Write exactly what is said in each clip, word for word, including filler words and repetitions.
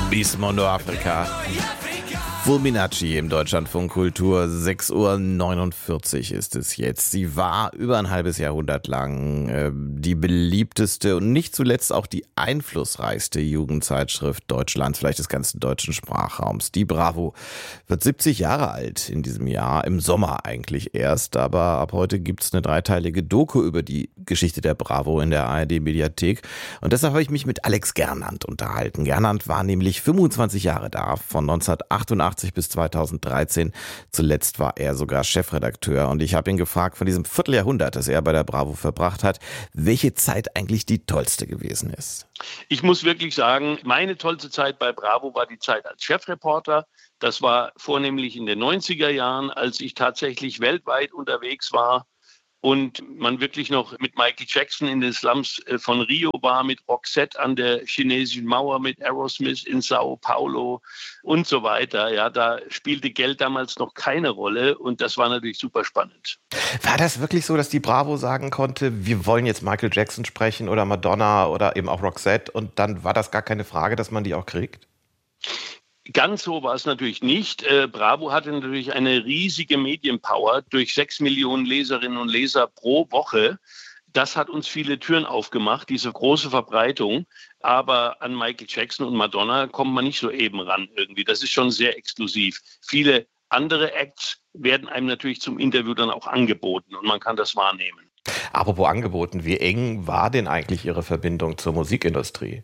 Bis Mondo Afrika. Fulminacci im Deutschlandfunk Kultur, sechs Uhr neunundvierzig ist es jetzt. Sie war über ein halbes Jahrhundert lang äh, die beliebteste und nicht zuletzt auch die einflussreichste Jugendzeitschrift Deutschlands, vielleicht des ganzen deutschen Sprachraums. Die Bravo wird siebzig Jahre alt in diesem Jahr, im Sommer eigentlich erst, aber ab heute gibt's eine dreiteilige Doku über die Geschichte der Bravo in der A R D-Mediathek. Und deshalb habe ich mich mit Alex Gernand unterhalten. Gernand war nämlich fünfundzwanzig Jahre da, von neunzehnhundertachtundachtzig bis zweitausenddreizehn. Zuletzt war er sogar Chefredakteur. Und ich habe ihn gefragt, von diesem Vierteljahrhundert, das er bei der Bravo verbracht hat, welche Zeit eigentlich die tollste gewesen ist. Ich muss wirklich sagen, meine tollste Zeit bei Bravo war die Zeit als Chefreporter. Das war vornehmlich in den neunziger Jahren, als ich tatsächlich weltweit unterwegs war und man wirklich noch mit Michael Jackson in den Slums von Rio war, mit Roxette an der chinesischen Mauer, mit Aerosmith in Sao Paulo und so weiter. Ja, da spielte Geld damals noch keine Rolle und das war natürlich super spannend. War das wirklich so, dass die Bravo sagen konnte, wir wollen jetzt Michael Jackson sprechen oder Madonna oder eben auch Roxette und dann war das gar keine Frage, dass man die auch kriegt? Ganz so war es natürlich nicht. Äh, Bravo hatte natürlich eine riesige Medienpower durch sechs Millionen Leserinnen und Leser pro Woche. Das hat uns viele Türen aufgemacht, diese große Verbreitung. Aber an Michael Jackson und Madonna kommt man nicht so eben ran irgendwie. Das ist schon sehr exklusiv. Viele andere Acts werden einem natürlich zum Interview dann auch angeboten und man kann das wahrnehmen. Apropos angeboten, wie eng war denn eigentlich Ihre Verbindung zur Musikindustrie?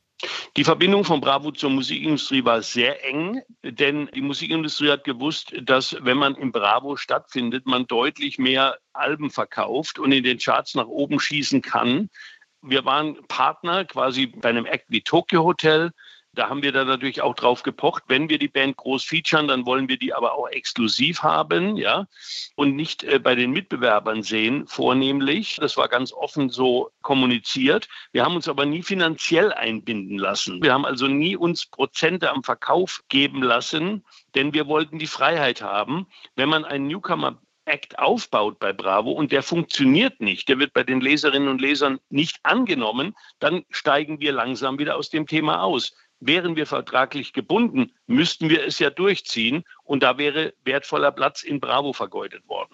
Die Verbindung von Bravo zur Musikindustrie war sehr eng, denn die Musikindustrie hat gewusst, dass wenn man in Bravo stattfindet, man deutlich mehr Alben verkauft und in den Charts nach oben schießen kann. Wir waren Partner quasi bei einem Act wie Tokyo Hotel. Da haben wir dann natürlich auch drauf gepocht, wenn wir die Band groß featuren, dann wollen wir die aber auch exklusiv haben, ja, und nicht äh, bei den Mitbewerbern sehen, vornehmlich. Das war ganz offen so kommuniziert. Wir haben uns aber nie finanziell einbinden lassen. Wir haben also nie uns Prozente am Verkauf geben lassen, denn wir wollten die Freiheit haben, wenn man einen Newcomer Act aufbaut bei Bravo und der funktioniert nicht, der wird bei den Leserinnen und Lesern nicht angenommen, dann steigen wir langsam wieder aus dem Thema aus. Wären wir vertraglich gebunden, müssten wir es ja durchziehen und da wäre wertvoller Platz in Bravo vergeudet worden.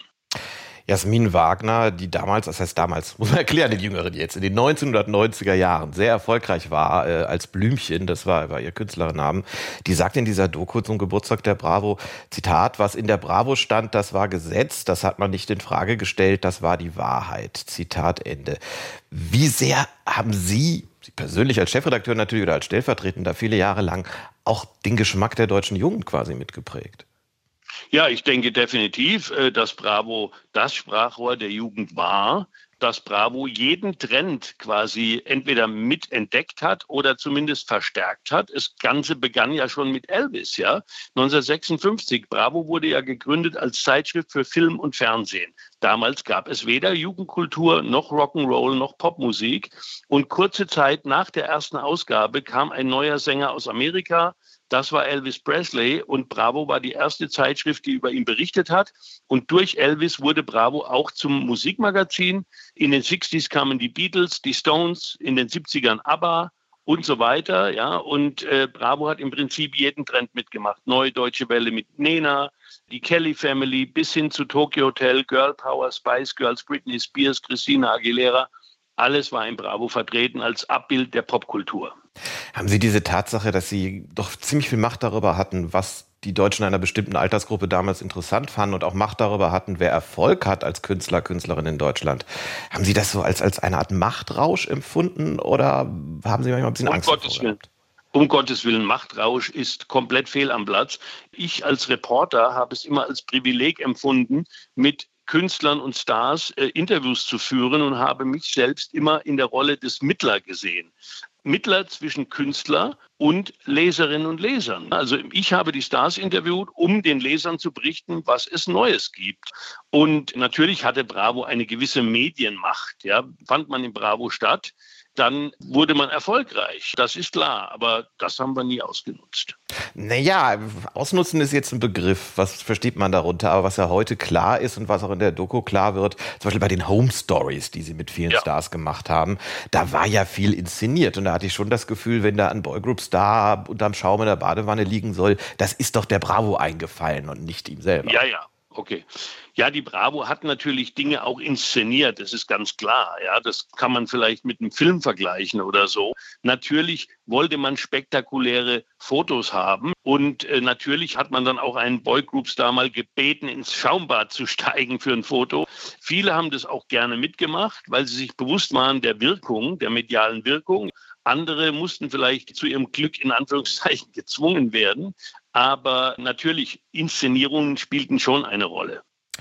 Jasmin Wagner, die damals, das heißt damals, muss man erklären, den Jüngeren jetzt, in den neunzehnhundertneunziger Jahren sehr erfolgreich war äh, als Blümchen, das war, war ihr Künstlername, die sagt in dieser Doku zum Geburtstag der Bravo, Zitat, was in der Bravo stand, das war Gesetz, das hat man nicht in Frage gestellt, das war die Wahrheit. Zitat Ende. Wie sehr haben Sie, Sie persönlich als Chefredakteur natürlich oder als Stellvertretender viele Jahre lang, auch den Geschmack der deutschen Jugend quasi mitgeprägt? Ja, ich denke definitiv, dass Bravo das Sprachrohr der Jugend war, dass Bravo jeden Trend quasi entweder mitentdeckt hat oder zumindest verstärkt hat. Das Ganze begann ja schon mit Elvis, ja. neunzehnhundertsechsundfünfzig. Bravo wurde ja gegründet als Zeitschrift für Film und Fernsehen. Damals gab es weder Jugendkultur noch Rock'n'Roll noch Popmusik. Und kurze Zeit nach der ersten Ausgabe kam ein neuer Sänger aus Amerika. Das war Elvis Presley und Bravo war die erste Zeitschrift, die über ihn berichtet hat. Und durch Elvis wurde Bravo auch zum Musikmagazin. In den sechziger kamen die Beatles, die Stones, in den siebzigern ABBA und so weiter. Ja, und äh, Bravo hat im Prinzip jeden Trend mitgemacht. Neue Deutsche Welle mit Nena, die Kelly Family bis hin zu Tokyo Hotel, Girl Power, Spice Girls, Britney Spears, Christina Aguilera. Alles war in Bravo vertreten als Abbild der Popkultur. Haben Sie diese Tatsache, dass Sie doch ziemlich viel Macht darüber hatten, was die Deutschen einer bestimmten Altersgruppe damals interessant fanden und auch Macht darüber hatten, wer Erfolg hat als Künstler, Künstlerin in Deutschland, haben Sie das so als, als eine Art Machtrausch empfunden oder haben Sie manchmal ein bisschen um Angst Gottes davor? Willen. Um Gottes Willen, Machtrausch ist komplett fehl am Platz. Ich als Reporter habe es immer als Privileg empfunden, mit Künstlern und Stars äh, Interviews zu führen und habe mich selbst immer in der Rolle des Mittler gesehen. Mittler zwischen Künstler und Leserinnen und Lesern. Also ich habe die Stars interviewt, um den Lesern zu berichten, was es Neues gibt. Und natürlich hatte Bravo eine gewisse Medienmacht. Ja, fand man in Bravo statt. dann wurde man erfolgreich. Das ist klar, aber das haben wir nie ausgenutzt. Naja, ausnutzen ist jetzt ein Begriff. Was versteht man darunter? Aber was ja heute klar ist und was auch in der Doku klar wird, zum Beispiel bei den Home Stories, die sie mit vielen ja. Stars gemacht haben, da war ja viel inszeniert. Und da hatte ich schon das Gefühl, wenn da ein Boygroup-Star unterm Schaum in der Badewanne liegen soll, das ist doch der Bravo eingefallen und nicht ihm selber. Ja, ja. Okay. Ja, die Bravo hat natürlich Dinge auch inszeniert, das ist ganz klar. Ja, das kann man vielleicht mit einem Film vergleichen oder so. Natürlich wollte man spektakuläre Fotos haben und äh, natürlich hat man dann auch einen Boygroup-Star mal gebeten, ins Schaumbad zu steigen für ein Foto. Viele haben das auch gerne mitgemacht, weil sie sich bewusst waren der Wirkung, der medialen Wirkung. Andere mussten vielleicht zu ihrem Glück in Anführungszeichen gezwungen werden. Aber natürlich, Inszenierungen spielten schon eine Rolle.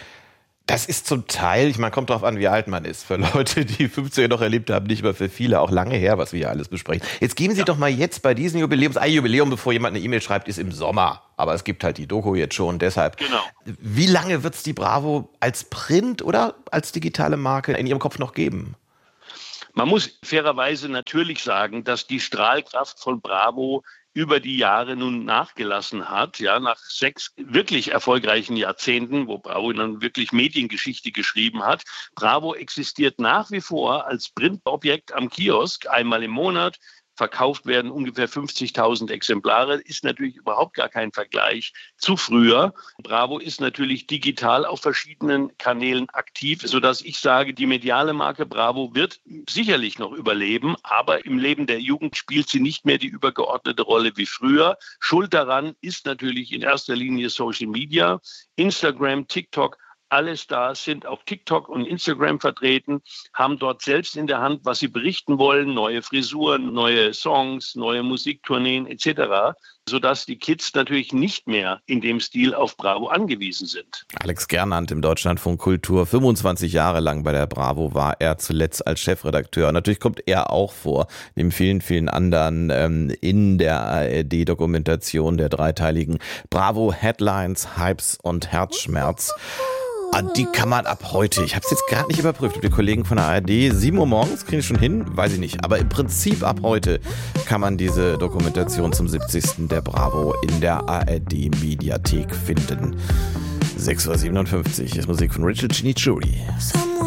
Das ist zum Teil, ich meine, kommt drauf an, wie alt man ist. Für Leute, die fünfziger noch erlebt haben, nicht mehr für viele, auch lange her, was wir hier alles besprechen. Jetzt geben Sie ja. doch mal jetzt bei diesem Jubiläums, ein Jubiläum, bevor jemand eine E-Mail schreibt, ist im Sommer. Aber es gibt halt die Doku jetzt schon, deshalb. Genau. Wie lange wird es die Bravo als Print oder als digitale Marke in Ihrem Kopf noch geben? Man muss fairerweise natürlich sagen, dass die Strahlkraft von Bravo über die Jahre nun nachgelassen hat, ja, nach sechs wirklich erfolgreichen Jahrzehnten, wo Bravo dann wirklich Mediengeschichte geschrieben hat. Bravo existiert nach wie vor als Printobjekt am Kiosk, einmal im Monat. Verkauft werden ungefähr fünfzigtausend Exemplare, ist natürlich überhaupt gar kein Vergleich zu früher. Bravo ist natürlich digital auf verschiedenen Kanälen aktiv, sodass ich sage, die mediale Marke Bravo wird sicherlich noch überleben, aber im Leben der Jugend spielt sie nicht mehr die übergeordnete Rolle wie früher. Schuld daran ist natürlich in erster Linie Social Media, Instagram, TikTok. Alle Stars sind auf TikTok und Instagram vertreten, haben dort selbst in der Hand, was sie berichten wollen, neue Frisuren, neue Songs, neue Musiktourneen et cetera, sodass die Kids natürlich nicht mehr in dem Stil auf Bravo angewiesen sind. Alex Gernand im Deutschlandfunk Kultur, fünfundzwanzig Jahre lang bei der Bravo war er zuletzt als Chefredakteur. Natürlich kommt er auch vor, neben vielen, vielen anderen ähm, in der A R D-Dokumentation der dreiteiligen Bravo Headlines, Hypes und Herzschmerz. Und die kann man ab heute, ich habe es jetzt gerade nicht überprüft, ob die Kollegen von der A R D sieben Uhr morgens, kriegen ich schon hin, weiß ich nicht. Aber im Prinzip ab heute kann man diese Dokumentation zum siebzigsten der Bravo in der A R D-Mediathek finden. sechs Uhr siebenundfünfzig ist Musik von Rachel Chinichurri.